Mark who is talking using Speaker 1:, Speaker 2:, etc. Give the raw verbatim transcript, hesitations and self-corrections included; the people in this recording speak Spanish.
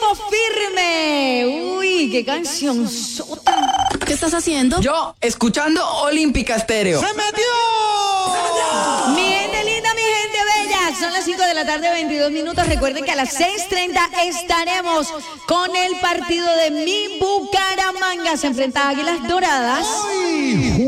Speaker 1: Grupo Firme. Uy, qué canción sota.
Speaker 2: ¿Qué estás haciendo?
Speaker 3: Yo, escuchando Olímpica Estéreo.
Speaker 4: ¡Se metió!
Speaker 1: Mi gente linda, mi gente bella. Son las cinco de la tarde, veintidós minutos. Recuerden que a las seis treinta estaremos con el partido de mi Bucaramanga. Se enfrenta a Águilas Doradas.
Speaker 4: ¡Ay!